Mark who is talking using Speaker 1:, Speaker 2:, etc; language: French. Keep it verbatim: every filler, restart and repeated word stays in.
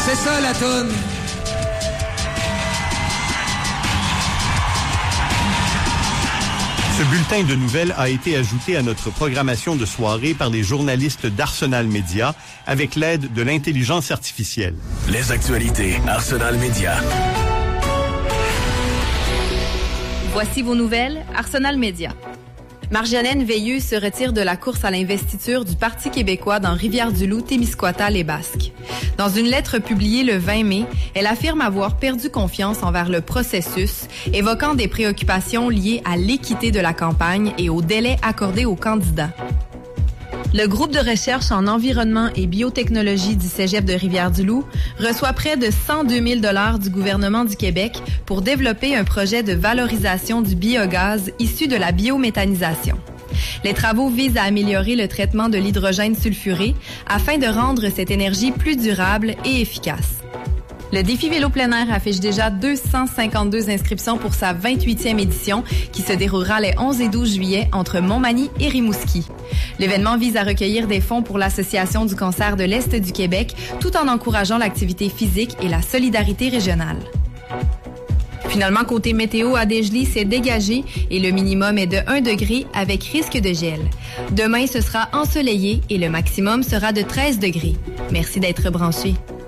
Speaker 1: C'est ça la toune.
Speaker 2: Ce bulletin de nouvelles a été ajouté à notre programmation de soirée par les journalistes d'Arsenal Média avec l'aide de l'intelligence artificielle.
Speaker 3: Les actualités Arsenal Média.
Speaker 4: Voici vos nouvelles Arsenal Média. Marjolaine Veilleux se retire de la course à l'investiture du Parti québécois dans Rivière-du-Loup, Témiscouata, les Basques. Dans une lettre publiée le vingt mai, elle affirme avoir perdu confiance envers le processus, évoquant des préoccupations liées à l'équité de la campagne et aux délais accordés aux candidats. Le groupe de recherche en environnement et biotechnologie du Cégep de Rivière-du-Loup reçoit près de cent deux mille dollars du gouvernement du Québec pour développer un projet de valorisation du biogaz issu de la biométhanisation. Les travaux visent à améliorer le traitement de l'hydrogène sulfuré afin de rendre cette énergie plus durable et efficace. Le défi vélo plein air affiche déjà deux cent cinquante-deux inscriptions pour sa vingt-huitième édition qui se déroulera les onze et douze juillet entre Montmagny et Rimouski. L'événement vise à recueillir des fonds pour l'Association du cancer de l'Est du Québec tout en encourageant l'activité physique et la solidarité régionale. Finalement, côté météo, à Dégelée, c'est dégagé et le minimum est de un degré avec risque de gel. Demain, ce sera ensoleillé et le maximum sera de treize degrés. Merci d'être branchés.